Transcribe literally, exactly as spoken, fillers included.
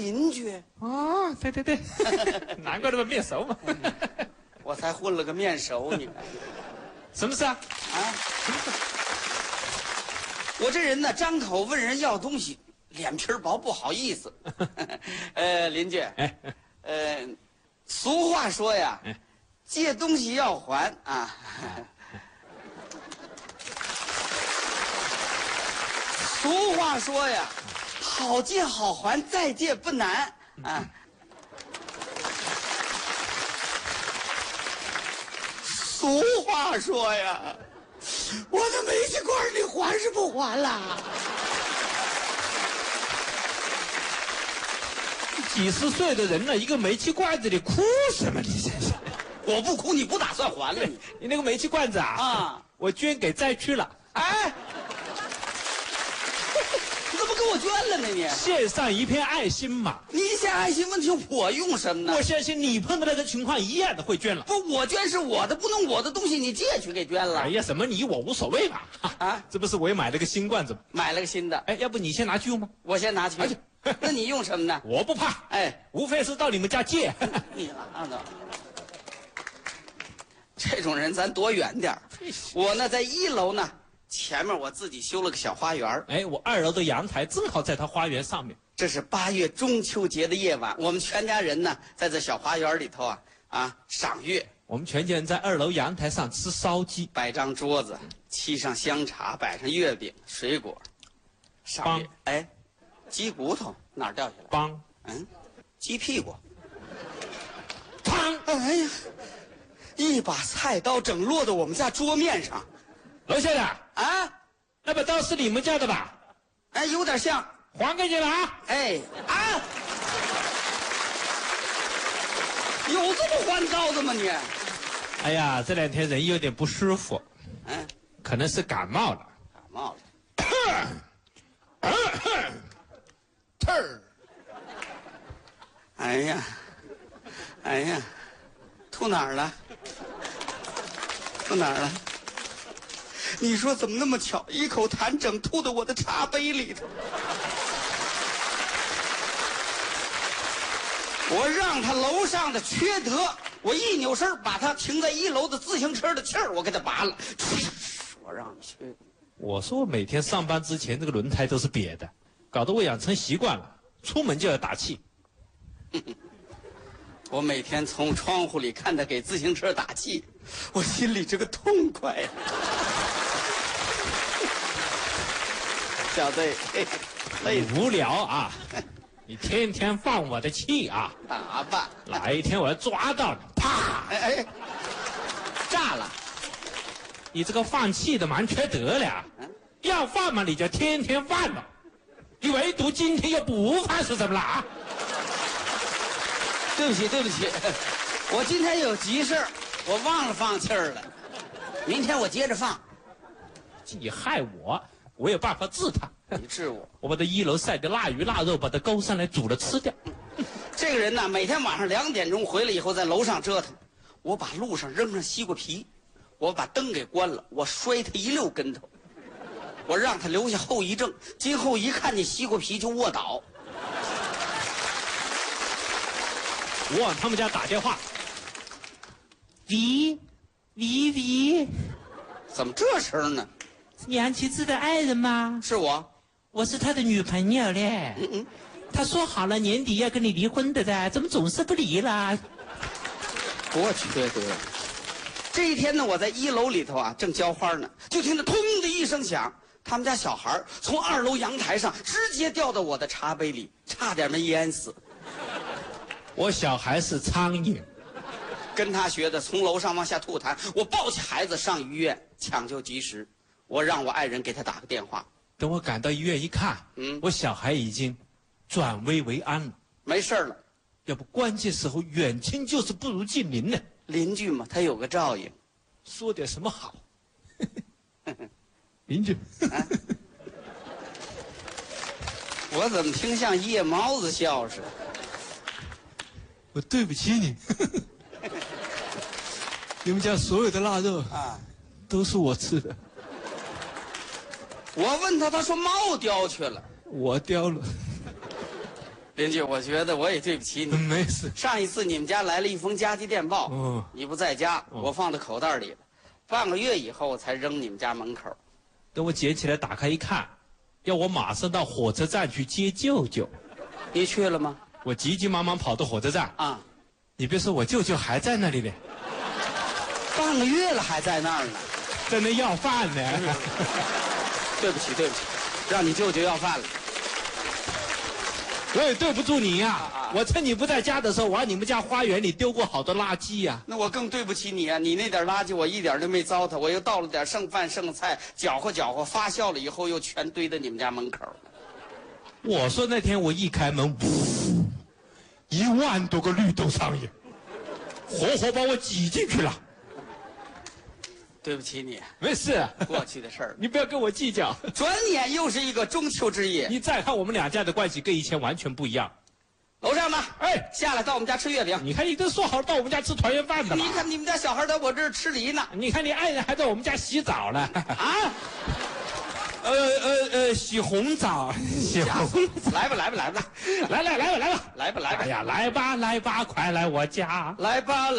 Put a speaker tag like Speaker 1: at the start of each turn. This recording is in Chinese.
Speaker 1: 邻居。
Speaker 2: 哦，对对对，难怪那么面熟嘛。
Speaker 1: 我才混了个面熟，你看。
Speaker 2: 什么事啊？
Speaker 1: 啊？什么事？我这人呢，张口问人要东西，脸皮薄，不好意思。呃，邻居，
Speaker 2: 哎，
Speaker 1: 呃，俗话说呀，
Speaker 2: 哎
Speaker 1: 借东西要还啊。俗话说呀，好借好还，再借不难啊。俗话说呀，我的煤气罐你还是不还啦？
Speaker 2: 几十岁的人了，一个煤气罐子里哭什么？你先生，
Speaker 1: 我不哭，你不打算还了你？
Speaker 2: 你那个煤气罐子啊，
Speaker 1: 啊，
Speaker 2: 我捐给灾区了。
Speaker 1: 哎，你怎么给我捐了呢你？
Speaker 2: 献上一片爱心嘛。
Speaker 1: 你献爱心，问题我用什么呢？
Speaker 2: 我相信你碰到那个情况一样的会捐了。
Speaker 1: 不，我捐是我的，不能我的东西你借去给捐了。
Speaker 2: 哎呀，什么你我无所谓嘛。
Speaker 1: 啊，
Speaker 2: 这不是我也买了个新罐子吗？
Speaker 1: 买了个新的。
Speaker 2: 哎，要不你先拿去用吗？
Speaker 1: 我先拿去。
Speaker 2: 哎
Speaker 1: 那你用什么呢？
Speaker 2: 我不怕，
Speaker 1: 哎，
Speaker 2: 无非是到你们家借。
Speaker 1: 你拉倒。这种人咱躲远点儿。我呢，在一楼呢，前面我自己修了个小花园。
Speaker 2: 哎，我二楼的阳台正好在他花园上面。
Speaker 1: 这是八月中秋节的夜晚，我们全家人呢，在这小花园里头啊啊赏月。
Speaker 2: 我们全家人在二楼阳台上吃烧鸡，
Speaker 1: 摆张桌子，沏上香茶，摆上月饼、水果，赏月。哎，鸡骨头哪儿掉下来？
Speaker 2: 帮，
Speaker 1: 嗯，鸡屁股。
Speaker 2: 砰！
Speaker 1: 哎呀，一把菜刀整落到我们家桌面上。
Speaker 2: 楼下的
Speaker 1: 啊，
Speaker 2: 那把刀是你们家的吧？
Speaker 1: 哎，有点像。
Speaker 2: 还给你了啊！
Speaker 1: 哎啊，有这么还刀的吗你？
Speaker 2: 哎呀，这两天人有点不舒服，
Speaker 1: 嗯，
Speaker 2: 可能是感冒了。
Speaker 1: 感冒了。
Speaker 2: 嘚儿，
Speaker 1: 哎呀，哎呀，吐哪儿了？吐哪儿了？你说怎么那么巧，一口痰整吐到我的茶杯里头。我让他楼上的缺德，我一扭身把他停在一楼的自行车的气儿我给他拔了。我让你去。
Speaker 2: 我说我每天上班之前这个轮胎都是瘪的，搞得我养成习惯了，出门就要打气。
Speaker 1: 我每天从窗户里看他给自行车打气，我心里这个痛快呀、小队，累
Speaker 2: 很无聊啊！你天天放我的气啊！
Speaker 1: 打吧，
Speaker 2: 哪一天我要抓到你，啪！
Speaker 1: 哎哎，炸了！
Speaker 2: 你这个放气的蛮缺德了，要放嘛你就天天放了，你唯独今天又不放是怎么了啊？
Speaker 1: 对不起，对不起，我今天有急事儿，我忘了放气儿了。明天我接着放。
Speaker 2: 你害我，我有办法治他。
Speaker 1: 你治我？
Speaker 2: 我把这一楼晒的腊鱼腊肉，把它勾上来煮了吃掉。
Speaker 1: 这个人呐，每天晚上两点钟回来以后，在楼上折腾。我把路上扔上西瓜皮，我把灯给关了，我摔他一溜跟头，我让他留下后遗症，今后一看见西瓜皮就卧倒。
Speaker 2: 我往他们家打电话，喂，喂喂，
Speaker 1: 怎么这声呢？
Speaker 2: 梁启智的爱人吗？
Speaker 1: 是我，
Speaker 2: 我是他的女朋友嘞。
Speaker 1: 嗯嗯，
Speaker 2: 他说好了年底要跟你离婚的的，怎么总是不离啦？
Speaker 1: 多缺德！这一天呢，我在一楼里头啊，正浇花呢，就听着“咚”的一声响，他们家小孩从二楼阳台上直接掉到我的茶杯里，差点没淹死。
Speaker 2: 我小孩是苍蝇，
Speaker 1: 跟他学的，从楼上往下吐痰。我抱起孩子上医院抢救及时，我让我爱人给他打个电话。
Speaker 2: 等我赶到医院一看，
Speaker 1: 嗯，
Speaker 2: 我小孩已经转危为安了，
Speaker 1: 没事了。
Speaker 2: 要不关键时候远亲就是不如近邻呢。
Speaker 1: 邻居嘛，他有个照应。
Speaker 2: 说点什么好？邻居，
Speaker 1: 啊，我怎么听像夜猫子笑似的？
Speaker 2: 我对不起你。你们家所有的腊肉
Speaker 1: 啊，
Speaker 2: 都是我吃的。
Speaker 1: 我问他，他说猫叼去了。
Speaker 2: 我叼了。
Speaker 1: 邻居，我觉得我也对不起你。
Speaker 2: 没事。
Speaker 1: 上一次你们家来了一封加急电报，
Speaker 2: 嗯
Speaker 1: 你不在家，我放在口袋里了，半个月以后才扔你们家门口。
Speaker 2: 等我捡起来打开一看，要我马上到火车站去接舅舅。
Speaker 1: 你去了吗？
Speaker 2: 我急急忙忙跑到火车站
Speaker 1: 啊，
Speaker 2: 你别说，我舅舅还在那里呢，
Speaker 1: 半个月了还在那儿呢。
Speaker 2: 在那要饭呢。
Speaker 1: 对不起，对不起，让你舅舅要饭了。
Speaker 2: 我也对不住你呀、
Speaker 1: 啊啊
Speaker 2: 我趁你不在家的时候，往你们家花园里丢过好多垃圾呀、
Speaker 1: 那我更对不起你啊！你那点垃圾我一点都没糟蹋，我又倒了点剩饭剩菜，搅和搅和，发酵了以后又全堆在你们家门口。
Speaker 2: 我说那天我一开门，噗，一万多个绿豆苍蝇，活活把我挤进去了。
Speaker 1: 对不起你，
Speaker 2: 没事，
Speaker 1: 过去的事儿。
Speaker 2: 你不要跟我计较。
Speaker 1: 转眼又是一个中秋之夜，
Speaker 2: 你再看我们两家的关系跟以前完全不一样。
Speaker 1: 楼上呢？
Speaker 2: 哎，
Speaker 1: 下来到我们家吃月饼。
Speaker 2: 你看你都说好到我们家吃团圆饭的了。
Speaker 1: 你看你们家小孩在我这儿吃梨呢。
Speaker 2: 你看你爱人还在我们家洗澡呢。
Speaker 1: 啊，
Speaker 2: 呃呃呃，洗红澡，洗红澡。
Speaker 1: 来吧来吧来吧
Speaker 2: 来来来吧来吧
Speaker 1: 来吧来吧
Speaker 2: 哎呀，来吧来吧，快来我家。
Speaker 1: 来吧。